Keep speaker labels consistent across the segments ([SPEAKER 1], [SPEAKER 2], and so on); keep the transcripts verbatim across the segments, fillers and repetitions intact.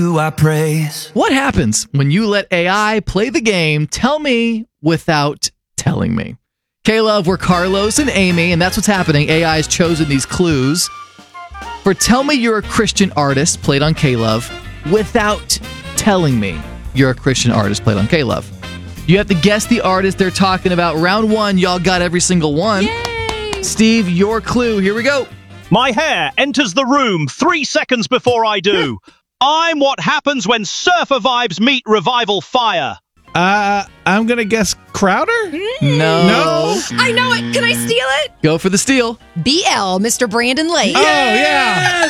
[SPEAKER 1] Who I praise.
[SPEAKER 2] What happens when you let A I play the game Tell Me Without Telling Me? K-Love, we're Carlos and Amy, and that's what's happening. A I has chosen these clues for Tell Me You're a Christian Artist, played on K-Love, without telling me you're a Christian artist, played on K-Love. You have to guess the artist they're talking about. Round one, y'all got every single one.
[SPEAKER 3] Yay!
[SPEAKER 2] Steve, your clue. Here we go.
[SPEAKER 4] My hair enters the room three seconds before I do. I'm what happens when surfer vibes meet revival fire.
[SPEAKER 5] Uh, I'm gonna guess Crowder?
[SPEAKER 2] No.
[SPEAKER 5] No?
[SPEAKER 3] I know it. Can I steal it?
[SPEAKER 2] Go for the steal.
[SPEAKER 3] B L, Mister Brandon Lake.
[SPEAKER 5] Oh, yeah.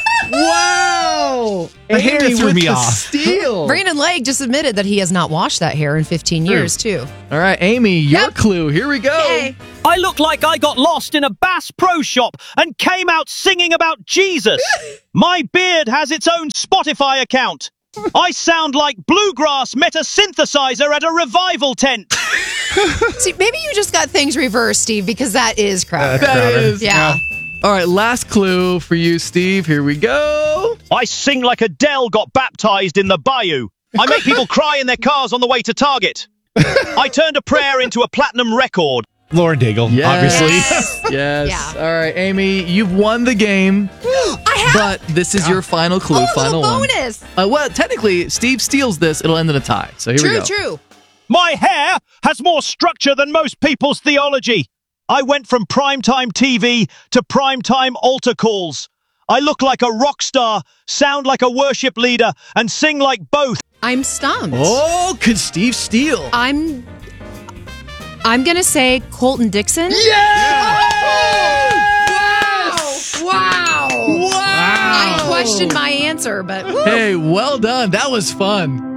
[SPEAKER 2] Wow.
[SPEAKER 5] The hair
[SPEAKER 2] Amy
[SPEAKER 5] threw
[SPEAKER 2] with
[SPEAKER 5] me
[SPEAKER 2] the
[SPEAKER 5] off.
[SPEAKER 2] steal.
[SPEAKER 3] Brandon Lake just admitted that he has not washed that hair in fifteen years, too.
[SPEAKER 2] All right, Amy, your
[SPEAKER 3] Yep.
[SPEAKER 2] clue. Here we go.
[SPEAKER 3] Hey.
[SPEAKER 4] I look like I got lost in a Bass Pro Shop and came out singing about Jesus. My beard has its own Spotify account. I sound like Bluegrass met a synthesizer at a revival tent.
[SPEAKER 3] See, maybe you just got things reversed, Steve, because that is Crowder.
[SPEAKER 5] That's
[SPEAKER 2] That
[SPEAKER 5] Crowder.
[SPEAKER 2] is.
[SPEAKER 3] Yeah.
[SPEAKER 2] All right, last clue for you, Steve. Here we go.
[SPEAKER 4] I sing like Adele got baptized in the bayou. I make people cry in their cars on the way to Target. I turned a prayer into a platinum record.
[SPEAKER 5] Lauren Daigle,
[SPEAKER 2] Yes.
[SPEAKER 5] obviously.
[SPEAKER 2] Yes.
[SPEAKER 3] Yeah.
[SPEAKER 2] All right, Amy, you've won the game,
[SPEAKER 3] I have
[SPEAKER 2] but this is your final clue,
[SPEAKER 3] oh,
[SPEAKER 2] final
[SPEAKER 3] little
[SPEAKER 2] one.
[SPEAKER 3] bonus.
[SPEAKER 2] Uh, well, technically, Steve steals this. It'll end in a tie. So here we
[SPEAKER 3] True,
[SPEAKER 2] go.
[SPEAKER 3] true.
[SPEAKER 4] My hair has more structure than most people's theology. I went from primetime T V to primetime altar calls. I look like a rock star, sound like a worship leader, and sing like both.
[SPEAKER 3] I'm stumped.
[SPEAKER 2] Oh, could Steve steal?
[SPEAKER 3] I'm I'm going to say Colton Dixon.
[SPEAKER 2] Yes!
[SPEAKER 3] Wow. Wow.
[SPEAKER 2] Wow!
[SPEAKER 3] I questioned my answer, but woo.
[SPEAKER 2] Hey, well done. That was fun.